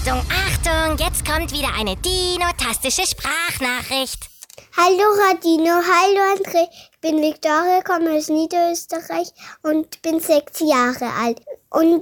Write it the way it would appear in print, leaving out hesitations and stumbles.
Achtung, Achtung, jetzt kommt wieder eine dinotastische Sprachnachricht. Hallo Radino, hallo André, ich bin Viktoria, komme aus Niederösterreich und bin 6 Jahre alt. Und